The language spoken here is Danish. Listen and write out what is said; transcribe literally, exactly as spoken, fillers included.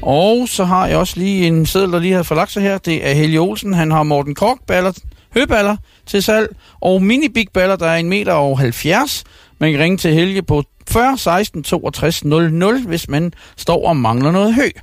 Og så har jeg også lige en seddel, der lige har forlagt sig her. Det er Helge Olsen. Han har Morten Kork-baller, høballer til salg, og mini-big-baller, der er en meter og halvfjerds. Man kan ringe til Helge på fyrre seksten toogtres nul nul, hvis man står og mangler noget hø.